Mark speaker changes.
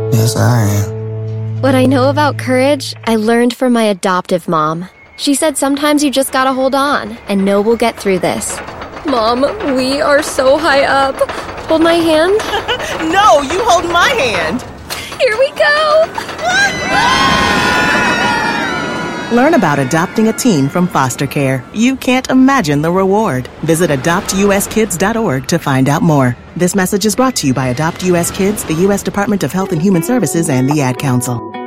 Speaker 1: Yes, I am.
Speaker 2: What I know about courage, I learned from my adoptive mom. She said sometimes you just gotta hold on and know we'll get through this. Mom, we are so high up. Hold my hand.
Speaker 3: No, you hold my hand.
Speaker 2: Here we go.
Speaker 3: Learn about adopting a teen from foster care. You can't imagine the reward. Visit adoptuskids.org to find out more. This message is brought to you by Adopt U.S. Kids, the U.S. Department of Health and Human Services, and the Ad Council.